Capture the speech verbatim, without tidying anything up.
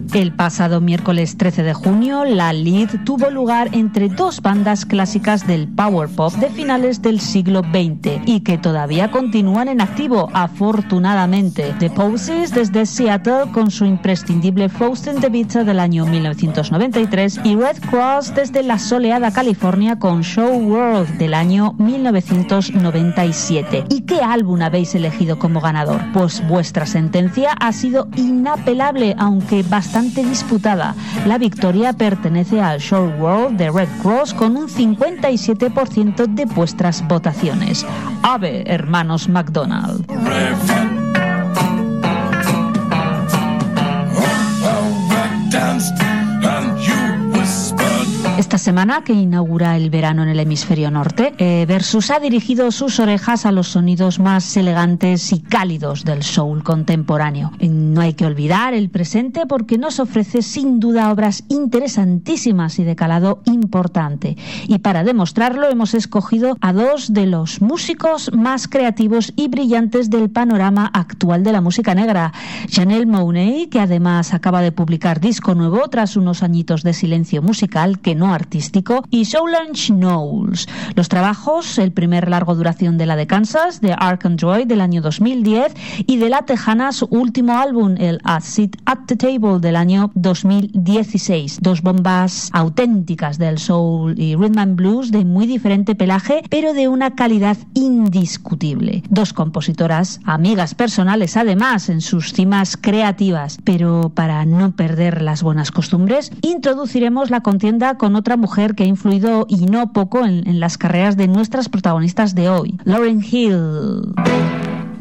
El pasado miércoles trece de junio, la Lead tuvo lugar entre dos bandas clásicas del power pop de finales del siglo veinte y que todavía continúan en activo, afortunadamente. The Posies desde Seattle con su imprescindible Frozen the Pizza del año mil novecientos noventa y tres y Red Cross desde la soleada California con Show World del año mil novecientos noventa y siete. ¿Y qué álbum habéis elegido como ganador? Pues vuestra sentencia ha sido inapelable, aunque bastante disputada. La victoria pertenece al Show World de Red Cross con un cincuenta y siete por ciento de vuestras votaciones. Ave, hermanos McDonald. Esta semana, que inaugura el verano en el hemisferio norte, eh, Versus ha dirigido sus orejas a los sonidos más elegantes y cálidos del soul contemporáneo. No hay que olvidar el presente porque nos ofrece sin duda obras interesantísimas y de calado importante. Y para demostrarlo hemos escogido a dos de los músicos más creativos y brillantes del panorama actual de la música negra. Janelle Monáe, que además acaba de publicar disco nuevo tras unos añitos de silencio musical que no artístico, y Solange Knowles. Los trabajos, el primer largo duración de la de Kansas, de Ark Android del año dos mil diez, y de la tejana su último álbum, el A Seat at the Table del año dos mil dieciséis. Dos bombas auténticas del soul y rhythm and blues de muy diferente pelaje, pero de una calidad indiscutible. Dos compositoras, amigas personales además en sus cimas creativas, pero para no perder las buenas costumbres, introduciremos la contienda con otra mujer que ha influido y no poco en, en las carreras de nuestras protagonistas de hoy, Lauryn Hill.